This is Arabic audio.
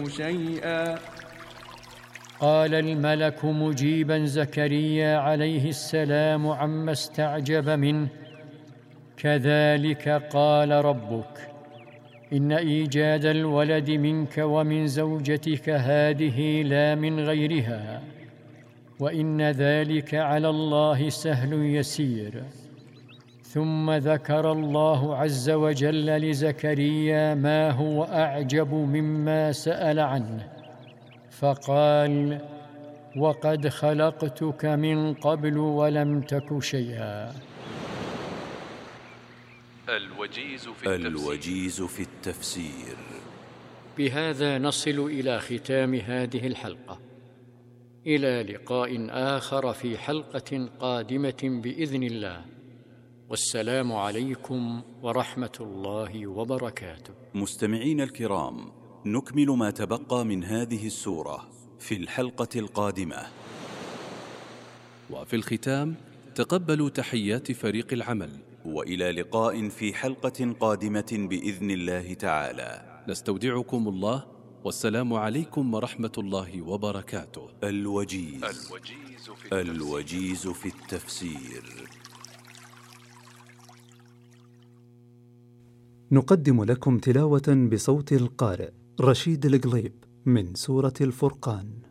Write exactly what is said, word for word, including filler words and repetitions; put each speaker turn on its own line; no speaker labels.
شيئا.
قال الملك مجيبا زكريا عليه السلام عما استعجب منه: كذلك قال ربك، إن إيجاد الولد منك ومن زوجتك هذه لا من غيرها، وإن ذلك على الله سهل يسير. ثم ذكر الله عز وجل لزكريا ما هو أعجب مما سأل عنه، فقال: وقد خلقتك من قبل ولم تك شيئا.
الوجيز في التفسير, الوجيز في التفسير.
بهذا نصل إلى ختام هذه الحلقة، إلى لقاء آخر في حلقة قادمة بإذن الله، والسلام عليكم ورحمة الله وبركاته.
مستمعين الكرام، نكمل ما تبقى من هذه السورة في الحلقة القادمة.
وفي الختام تقبلوا تحيات فريق العمل،
وإلى لقاء في حلقة قادمة بإذن الله تعالى.
نستودعكم الله، والسلام عليكم ورحمة الله وبركاته.
الوجيز, الوجيز, في, التفسير. الوجيز في التفسير.
نقدم لكم تلاوة بصوت القارئ رشيد القليب من سورة الفرقان.